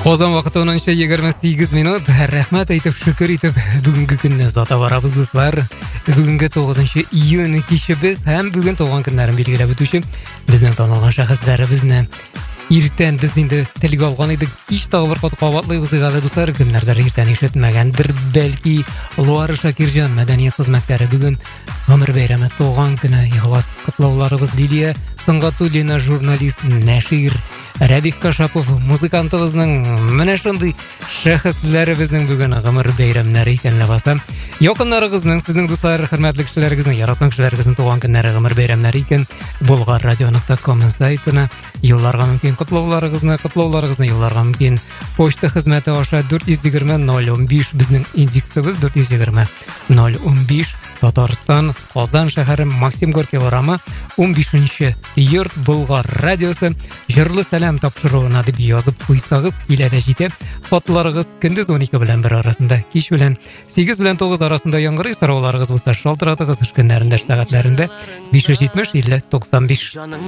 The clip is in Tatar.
Qozon vaqti 10:28 minut. Rahmat aytib, shukr etib, bugungi kunni zota baramiz do'stlar. Bugungi 9-iyun kechimiz ham bugun tug'ilgan kunlarini belgilab o'tuvchi bizning tanilgan shaxslarimizni ertan biz endi tilga olgan edik. Ish tog'ir qatqovatli o'zig'ali do'stlar kunlarda ertan eshitmagandir balki Ulug'var Shakirjon madaniyat xizmatlari bugun umr bayrami tug'ilgan kuni ixlos qutlovlarimiz Liliya Sangatulina jurnalist Nashir Radif Kashapov muzikantımızның mana shunday shaxslari bizning bugun umr bayramlari ekanligi bo'lsa, yaqinlaringizning, sizning do'stlar, hurmatli kishilaringizning, yaratgan kishilaringizning tug'ilgan kunlari, umr bayramlari ekan. bulg'arradio.com saytini yo'llarga mumkin qutlovlaringizni yo'llarga mumkin. Pochta xizmati osha 420 015 bizning indeksimiz 420 015 Tatariston, Qozon shahri, Maksim Gorkiy rayoni 15-yurt Bulg'ar radiosi Jirli salam topshiruvini deb yozib qo'ysangiz keladi yetib. Xotlaringiz kunduz 12 bilan 1 arasida, kech bilan 8 bilan 9 arasida yong'ir so'rovlaringiz bo'lsa, shaltiratasiz kunlarida soatlarida 570 50 95.